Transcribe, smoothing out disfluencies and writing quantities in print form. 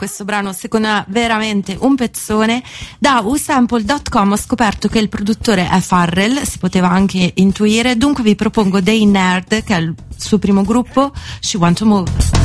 questo brano secondo me veramente un pezzone. Da usample.com ho scoperto che il produttore è Pharrell, si poteva anche intuire, dunque vi propongo dei Nerd, che è il suo primo gruppo, She Want to Move.